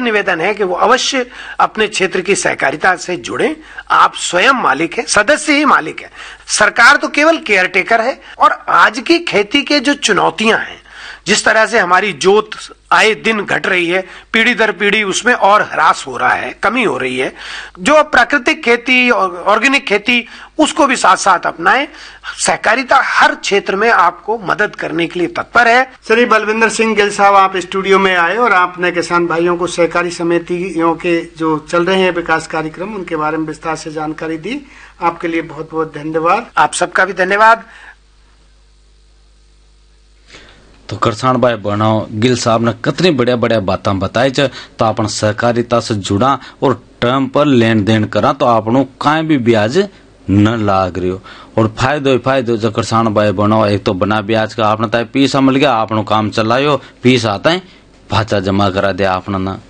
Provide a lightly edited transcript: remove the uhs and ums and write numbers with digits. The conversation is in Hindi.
निवेदन है कि वो अवश्य अपने क्षेत्र की सहकारिता से जुड़ें। आप स्वयं मालिक हैं, सदस्य ही मालिक है, सरकार तो केवल केयरटेकर है। और आज की खेती के जो चुनौतियां हैं, जिस तरह से हमारी जोत आए दिन घट रही है, पीढ़ी दर पीढ़ी उसमें और ह्रास हो रहा है, कमी हो रही है। जो प्राकृतिक खेती और ऑर्गेनिक खेती उसको भी साथ साथ अपनाएं। सहकारिता हर क्षेत्र में आपको मदद करने के लिए तत्पर है। श्री बलविंदर सिंह गिल साहब, आप स्टूडियो में आए और आपने किसान भाइयों को सहकारी समितियों के जो चल रहे हैं विकास कार्यक्रम उनके बारे में विस्तार से जानकारी दी। आपके लिए बहुत बहुत धन्यवाद। आप सबका भी धन्यवाद। तो करसान भाई बहनों, गिल साहब ने कितनी बढ़िया बढ़िया बातें बताई छ। तो अपन सहकारिता से जुड़ा और टाइम पर लेन देन करा तो आपनो कहीं भी ब्याज न लाग रही हो। और फायदो जो किसान भाई बहनों, एक तो बना ब्याज का आपने पैसा मिल गया, आपनो काम चलायो, फीस आता है भाचा जमा करा दिया आपने ना।